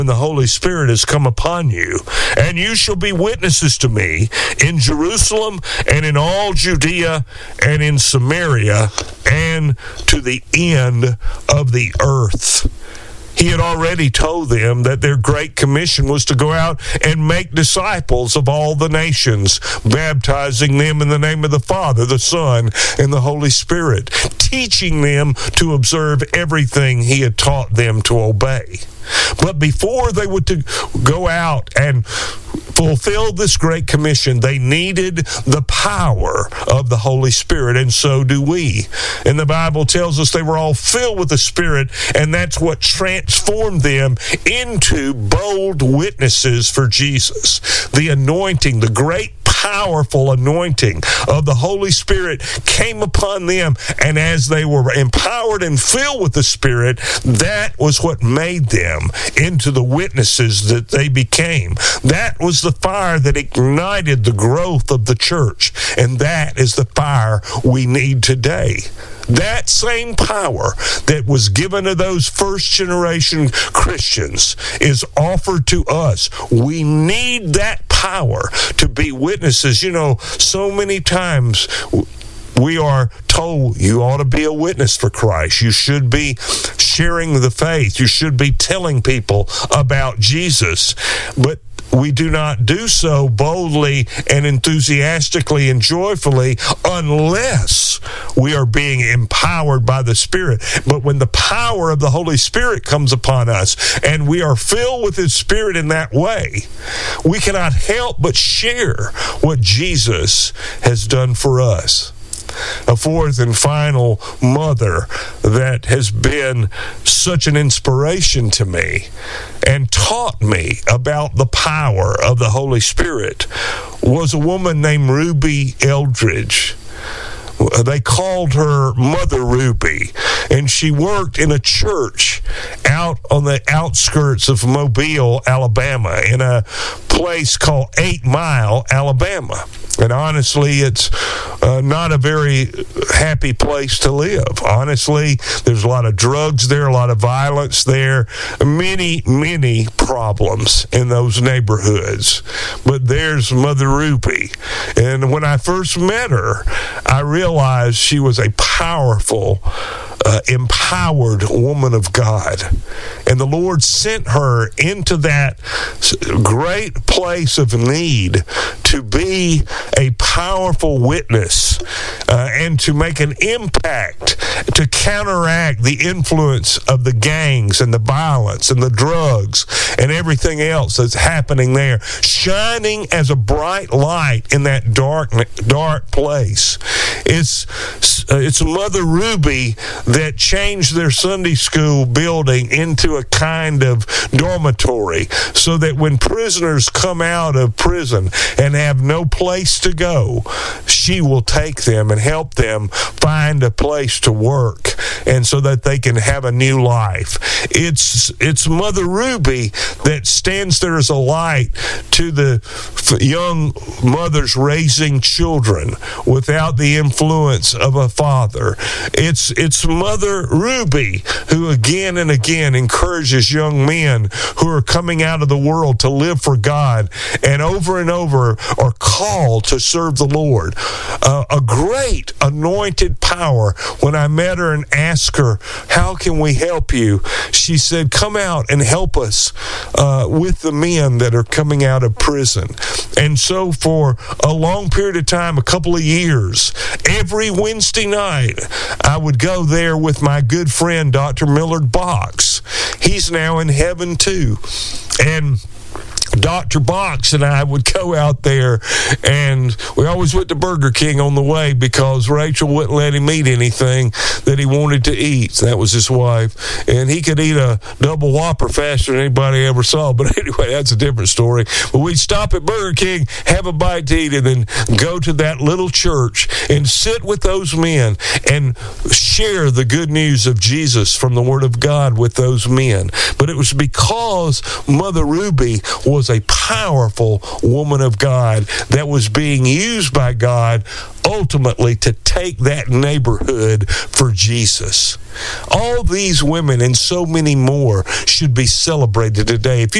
and the Holy Spirit has come upon you, and you shall be witnesses to me in Jerusalem and in all Judea and in Samaria and to the end of the earth. He had already told them that their great commission was to go out and make disciples of all the nations, baptizing them in the name of the Father, the Son, and the Holy Spirit, teaching them to observe everything he had taught them to obey. But before they would to go out and fulfill this great commission, they needed the power of the Holy Spirit, and so do we. And the Bible tells us they were all filled with the Spirit, and that's what transformed them into bold witnesses for Jesus. The anointing, the great powerful anointing of the Holy Spirit came upon them, and as they were empowered and filled with the Spirit, that was what made them into the witnesses that they became. That was the fire that ignited the growth of the church, and that is the fire we need today. That same power that was given to those first generation Christians is offered to us. We need that power to be witnesses. You know, so many times we are told you ought to be a witness for Christ. You should be sharing the faith. You should be telling people about Jesus. But we do not do so boldly and enthusiastically and joyfully unless we are being empowered by the Spirit. But when the power of the Holy Spirit comes upon us and we are filled with His Spirit in that way, we cannot help but share what Jesus has done for us. A fourth and final mother that has been such an inspiration to me and taught me about the power of the Holy Spirit was a woman named Ruby Eldridge. They called her Mother Ruby, and she worked in a church out on the outskirts of Mobile, Alabama, in a place called 8 Mile, Alabama. And honestly, it's not a very happy place to live. Honestly, there's a lot of drugs there, a lot of violence there, many, many problems in those neighborhoods. But there's Mother Ruby. And when I first met her, I realized she was a powerful, empowered woman of God. And the Lord sent her into that great place of need to be a powerful witness and to make an impact to counteract the influence of the gangs and the violence and the drugs and everything else that's happening there, shining as a bright light in that dark place. It's Mother Ruby that changed their Sunday school building into a kind of dormitory so that when prisoners come out of prison and have no place to go, she will take them and help them find a place to work, and so that they can have a new life. It's Mother Ruby that stands there as a light to the young mothers raising children without the influence of a father. It's Mother Ruby who again and again encourages young men who are coming out of the world to live for God and over are called to serve the Lord. A great anointed power. When I met her and asked her, how can we help you? She said, come out and help us with the men that are coming out of prison. And so for a long period of time, a couple of years, every Wednesday night, I would go there with my good friend, Dr. Millard Box. He's now in heaven too. And Dr. Box and I would go out there, and we always went to Burger King on the way because Rachel wouldn't let him eat anything that he wanted to eat. That was his wife. And he could eat a double Whopper faster than anybody ever saw. But anyway, that's a different story. But we'd stop at Burger King, have a bite to eat, and then go to that little church and sit with those men and share the good news of Jesus from the Word of God with those men. But it was because Mother Ruby was was a powerful woman of God that was being used by God ultimately to take that neighborhood for Jesus. All these women and so many more should be celebrated today. If